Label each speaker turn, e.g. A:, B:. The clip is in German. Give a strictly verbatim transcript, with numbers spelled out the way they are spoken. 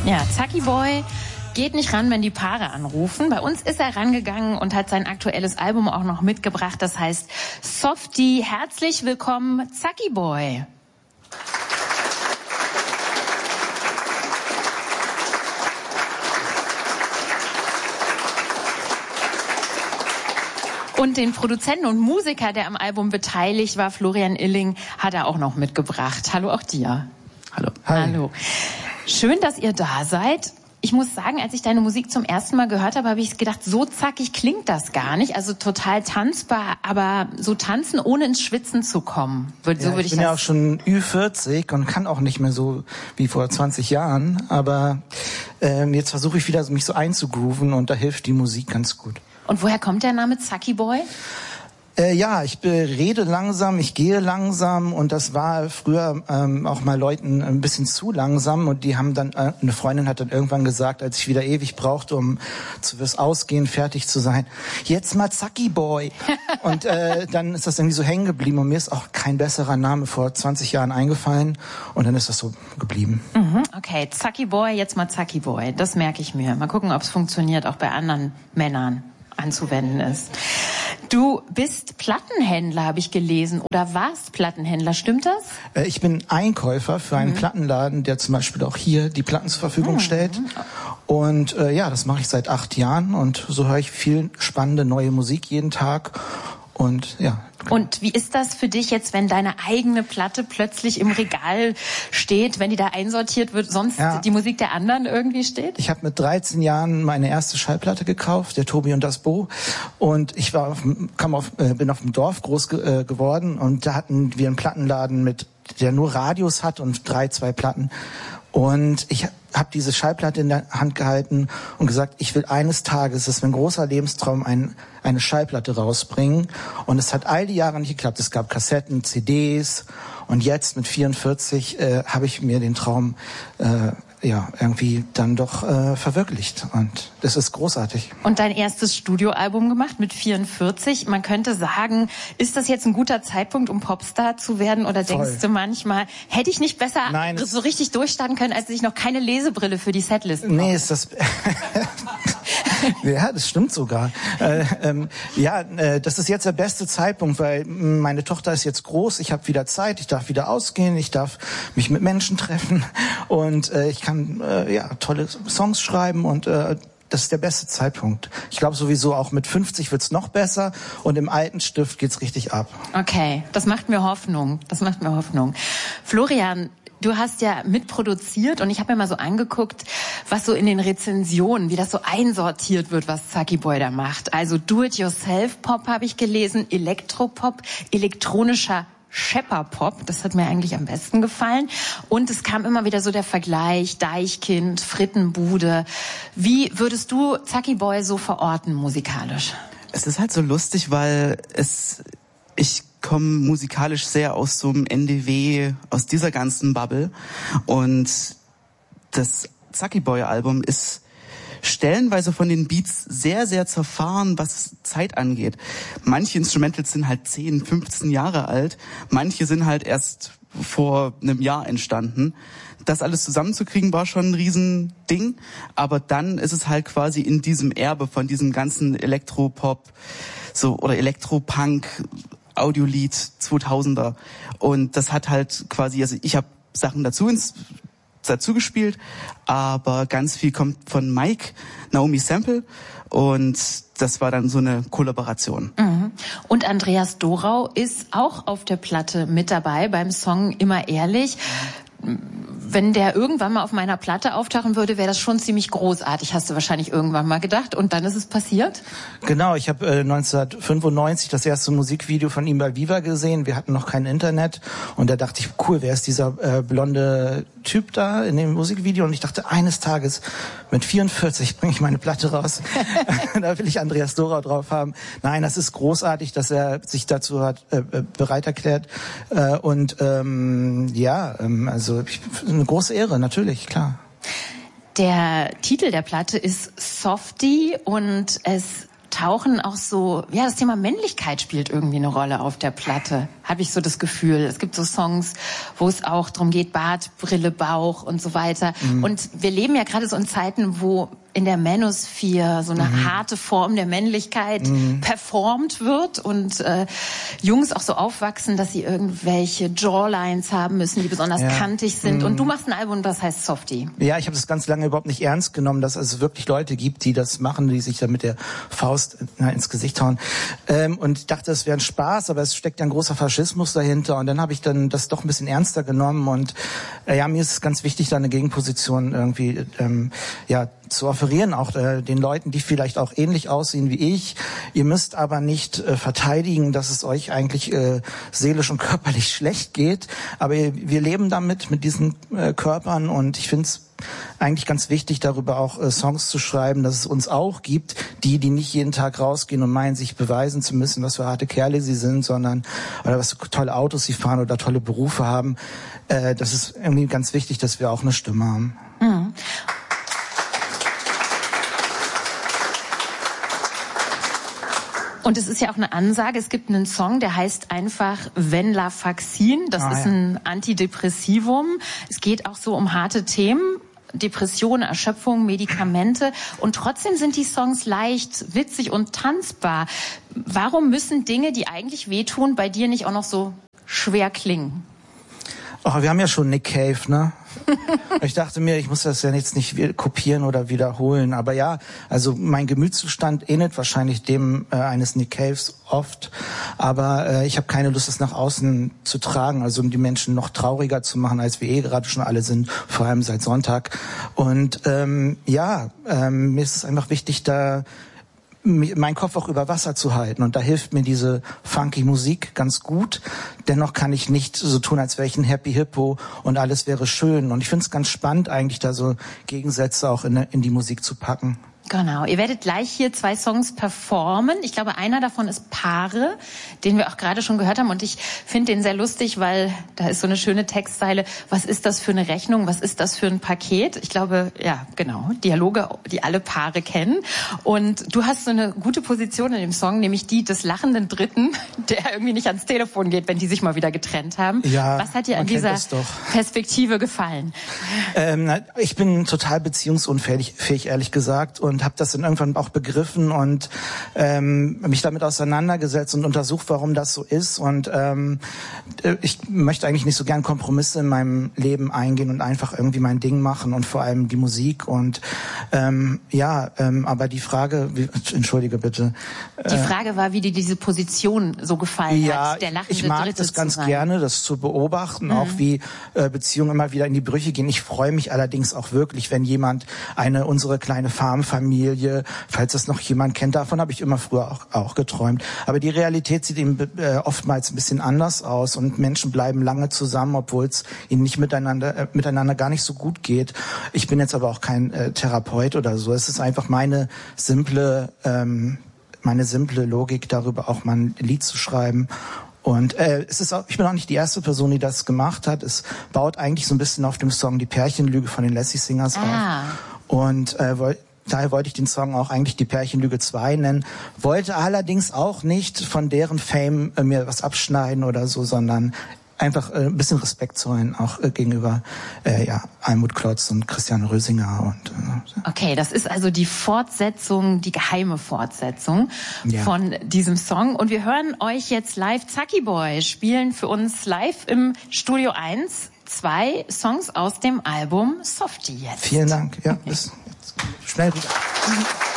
A: Ja, Zacki Boy geht nicht ran, wenn die Paare anrufen. Bei uns ist er rangegangen und hat sein aktuelles Album auch noch mitgebracht. Das heißt Softie. Herzlich willkommen, Zacki Boy. Und den Produzenten und Musiker, der am Album beteiligt war, Florian Illing, hat er auch noch mitgebracht. Hallo auch dir.
B: Hallo.
A: Hi. Hallo. Schön, dass ihr da seid. Ich muss sagen, als ich deine Musik zum ersten Mal gehört habe, habe ich gedacht, so zackig klingt das gar nicht. Also total tanzbar, aber so tanzen, ohne ins Schwitzen zu kommen. So
B: ja,
A: würde
B: ich
A: ich
B: bin
A: das
B: ja auch schon Ü vierzig und kann auch nicht mehr so wie vor zwanzig Jahren. Aber ähm, jetzt versuche ich wieder, mich so einzugrooven und da hilft die Musik ganz gut.
A: Und woher kommt der Name Zacki Boy?
B: Äh, ja, ich rede langsam, ich gehe langsam und das war früher ähm, auch mal Leuten ein bisschen zu langsam und die haben dann, äh, eine Freundin hat dann irgendwann gesagt, als ich wieder ewig brauchte, um zu, fürs Ausgehen fertig zu sein, jetzt mal Zacki Boy. Und äh, dann ist das irgendwie so hängen geblieben und mir ist auch kein besserer Name vor zwanzig Jahren eingefallen und dann ist das so geblieben.
A: Mhm, okay, Zacki Boy, jetzt mal Zacki Boy, das merke ich mir. Mal gucken, ob es funktioniert, auch bei anderen Männern anzuwenden ist. Du bist Plattenhändler, habe ich gelesen, oder warst Plattenhändler, stimmt das?
B: Ich bin Einkäufer für einen mhm. Plattenladen, der zum Beispiel auch hier die Platten zur Verfügung mhm. stellt. Und äh, ja, das mache ich seit acht Jahren und so höre ich viel spannende neue Musik jeden Tag. Und ja.
A: Und wie ist das für dich jetzt, wenn deine eigene Platte plötzlich im Regal steht, wenn die da einsortiert wird, sonst ja. die Musik der anderen irgendwie steht?
B: Ich habe mit dreizehn Jahren meine erste Schallplatte gekauft, der Tobi und das Bo. Und ich war auf, kam auf, äh, bin auf dem Dorf groß ge, äh, geworden und da hatten wir einen Plattenladen mit, der nur Radios hat und drei, zwei Platten. Und ich habe diese Schallplatte in der Hand gehalten und gesagt, ich will eines Tages, das ist mein großer Lebenstraum, ein, eine Schallplatte rausbringen. Und es hat all die Jahre nicht geklappt. Es gab Kassetten, C Ds und jetzt mit vierundvierzig äh, habe ich mir den Traum äh, ja irgendwie dann doch äh, verwirklicht. Und das ist großartig.
A: Und dein erstes Studioalbum gemacht mit vierundvierzig. Man könnte sagen, ist das jetzt ein guter Zeitpunkt, um Popstar zu werden? Oder
B: Voll.
A: Denkst du manchmal, hätte ich nicht besser
B: Nein,
A: so richtig durchstarten können, als ich noch keine Lesebrille für die Setlist brauche?
B: Nee, ist das... Ja, das stimmt sogar. Äh, ähm, ja, äh, das ist jetzt der beste Zeitpunkt, weil meine Tochter ist jetzt groß, ich habe wieder Zeit, ich darf wieder ausgehen, ich darf mich mit Menschen treffen und äh, ich kann äh, ja tolle Songs schreiben und äh, das ist der beste Zeitpunkt. Ich glaube sowieso auch mit fünfzig wird's noch besser und im alten Stift geht's richtig ab.
A: Okay, das macht mir Hoffnung. Das macht mir Hoffnung. Florian, du hast ja mitproduziert und ich habe mir mal so angeguckt, was so in den Rezensionen, wie das so einsortiert wird, was Zacki Boy da macht. Also Do-it-yourself-Pop habe ich gelesen, Elektropop, elektronischer Schepperpop, das hat mir eigentlich am besten gefallen. Und es kam immer wieder so der Vergleich, Deichkind, Frittenbude. Wie würdest du Zacki Boy so verorten musikalisch?
C: Es ist halt so lustig, weil es, ich komme musikalisch sehr aus so einem N D W, aus dieser ganzen Bubble. Und das Zacki Boy Album ist stellenweise von den Beats sehr, sehr zerfahren, was Zeit angeht. Manche Instrumentals sind halt zehn, fünfzehn Jahre alt, manche sind halt erst vor einem Jahr entstanden. Das alles zusammenzukriegen war schon ein Riesending, aber dann ist es halt quasi in diesem Erbe von diesem ganzen Elektropop so oder Elektropunk Audiolied zweitausender und das hat halt quasi, also ich habe Sachen dazu ins dazu gespielt, aber ganz viel kommt von Mike, Naomi Sample und das war dann so eine Kollaboration.
A: Mhm. Und Andreas Dorau ist auch auf der Platte mit dabei beim Song Immer ehrlich. Wenn der irgendwann mal auf meiner Platte auftauchen würde, wäre das schon ziemlich großartig, hast du wahrscheinlich irgendwann mal gedacht. Und dann ist es passiert?
B: Genau, ich habe äh, neunzehnhundertfünfundneunzig das erste Musikvideo von ihm bei Viva gesehen. Wir hatten noch kein Internet. Und da dachte ich, cool, wer ist dieser äh, blonde Typ da in dem Musikvideo? Und ich dachte, eines Tages mit vierundvierzig bringe ich meine Platte raus. Da will ich Andreas Dorau drauf haben. Nein, das ist großartig, dass er sich dazu hat äh, bereit erklärt. Äh, und ähm, ja, ähm, also ich, eine große Ehre, natürlich, klar.
A: Der Titel der Platte ist Softie und es tauchen auch so, ja, das Thema Männlichkeit spielt irgendwie eine Rolle auf der Platte, habe ich so das Gefühl. Es gibt so Songs, wo es auch darum geht, Bart, Brille, Bauch und so weiter. Mhm. Und wir leben ja gerade so in Zeiten, wo in der Manosphere so eine mhm. harte Form der Männlichkeit mhm. performt wird und äh, Jungs auch so aufwachsen, dass sie irgendwelche Jawlines haben müssen, die besonders ja. kantig sind. Mhm. Und du machst ein Album, das heißt Softie.
B: Ja, ich habe das ganz lange überhaupt nicht ernst genommen, dass es wirklich Leute gibt, die das machen, die sich da mit der Faust na, ins Gesicht hauen. Ähm, und ich dachte, das wäre ein Spaß, aber es steckt ja ein großer Faschismus dahinter. Und dann habe ich dann das doch ein bisschen ernster genommen. Und äh, ja, mir ist es ganz wichtig, da eine Gegenposition irgendwie ähm, ja zu offerieren, auch äh, den Leuten, die vielleicht auch ähnlich aussehen wie ich. Ihr müsst aber nicht äh, verteidigen, dass es euch eigentlich äh, seelisch und körperlich schlecht geht. Aber wir leben damit, mit diesen äh, Körpern. Und ich finde es eigentlich ganz wichtig, darüber auch äh, Songs zu schreiben, dass es uns auch gibt, die, die nicht jeden Tag rausgehen und meinen, sich beweisen zu müssen, was für harte Kerle sie sind, sondern oder was für tolle Autos sie fahren oder tolle Berufe haben. Äh, das ist irgendwie ganz wichtig, dass wir auch eine Stimme haben.
A: Mhm. Und es ist ja auch eine Ansage, es gibt einen Song, der heißt einfach Venlafaxin. Das ah, ist ja. ein Antidepressivum. Es geht auch so um harte Themen. Depression, Erschöpfung, Medikamente. Und trotzdem sind die Songs leicht, witzig und tanzbar. Warum müssen Dinge, die eigentlich wehtun, bei dir nicht auch noch so schwer klingen?
B: Oh, wir haben ja schon Nick Cave, ne? Ich dachte mir, ich muss das ja jetzt nicht kopieren oder wiederholen. Aber ja, also mein Gemütszustand ähnelt wahrscheinlich dem äh, eines Nick Caves oft. Aber äh, ich habe keine Lust, das nach außen zu tragen, also um die Menschen noch trauriger zu machen, als wir eh gerade schon alle sind, vor allem seit Sonntag. Und ähm, ja, ähm, mir ist es einfach wichtig, da meinen Kopf auch über Wasser zu halten. Und da hilft mir diese funky Musik ganz gut. Dennoch kann ich nicht so tun, als wäre ich ein Happy Hippo und alles wäre schön. Und ich finde es ganz spannend, eigentlich da so Gegensätze auch in, in die Musik zu packen.
A: Genau. Ihr werdet gleich hier zwei Songs performen. Ich glaube, einer davon ist Paare, den wir auch gerade schon gehört haben. Und ich finde den sehr lustig, weil da ist so eine schöne Textzeile. Was ist das für eine Rechnung? Was ist das für ein Paket? Ich glaube, ja, genau. Dialoge, die alle Paare kennen. Und du hast so eine gute Position in dem Song, nämlich die des lachenden Dritten, der irgendwie nicht ans Telefon geht, wenn die sich mal wieder getrennt haben.
B: Ja,
A: was hat dir an dieser Perspektive gefallen?
B: Ähm, ich bin total beziehungsunfähig, fähig, ehrlich gesagt. Und Und habe das dann irgendwann auch begriffen und ähm, mich damit auseinandergesetzt und untersucht, warum das so ist. Und ähm, ich möchte eigentlich nicht so gern Kompromisse in meinem Leben eingehen und einfach irgendwie mein Ding machen und vor allem die Musik. Und ähm, ja, ähm, aber die Frage, wie, entschuldige bitte.
A: Die Frage war, wie dir diese Position so gefallen
B: ja,
A: hat, der lachende
B: ich mag
A: Dritte
B: das ganz
A: zu sein.
B: gerne, das zu beobachten, mhm. auch wie äh, Beziehungen immer wieder in die Brüche gehen. Ich freue mich allerdings auch wirklich, wenn jemand eine unsere kleine Farmfamilie Familie, falls das noch jemand kennt, davon habe ich immer früher auch, auch geträumt. Aber die Realität sieht eben äh, oftmals ein bisschen anders aus und Menschen bleiben lange zusammen, obwohl es ihnen nicht miteinander äh, miteinander gar nicht so gut geht. Ich bin jetzt aber auch kein äh, Therapeut oder so. Es ist einfach meine simple ähm, meine simple Logik darüber, auch mal ein Lied zu schreiben. Und äh, es ist auch, ich bin auch nicht die erste Person, die das gemacht hat. Es baut eigentlich so ein bisschen auf dem Song Die Pärchenlüge von den Lassie Singers
A: ah.
B: auf. Und äh, daher wollte ich den Song auch eigentlich Die Pärchenlüge zwei nennen, wollte allerdings auch nicht von deren Fame äh, mir was abschneiden oder so, sondern einfach äh, ein bisschen Respekt zollen, auch äh, gegenüber äh, ja, Almut Klotz und Christian Rösinger. Und, äh,
A: okay, das ist also die Fortsetzung, die geheime Fortsetzung
B: ja.
A: von diesem Song. Und wir hören euch jetzt live. Zacki Boy spielen für uns live im Studio eins zwei Songs aus dem Album Softie jetzt.
B: Vielen Dank. Ja, bis jetzt schnell rüber.